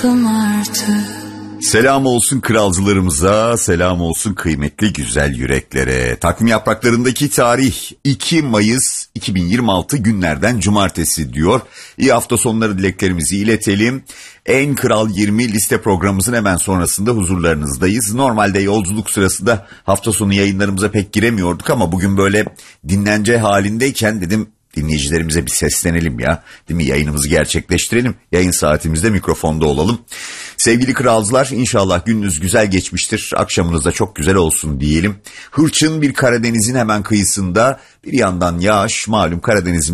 Selam olsun kralcılarımıza, selam olsun kıymetli güzel yüreklere. Takvim yapraklarındaki tarih 2 Mayıs 2026 günlerden cumartesi diyor. İyi hafta sonları dileklerimizi iletelim. En Kral 20 liste programımızın hemen sonrasında huzurlarınızdayız. Normalde yolculuk sırasında hafta sonu yayınlarımıza pek giremiyorduk ama bugün böyle dinlence halindeyken dedim dinleyicilerimize bir seslenelim ya. Değil mi? Yayınımızı gerçekleştirelim. Yayın saatimizde mikrofonda olalım. Sevgili kralcılar, inşallah gününüz güzel geçmiştir. Akşamınız da çok güzel olsun diyelim. Hırçın bir Karadeniz'in hemen kıyısında bir yandan yağış, malum Karadeniz'in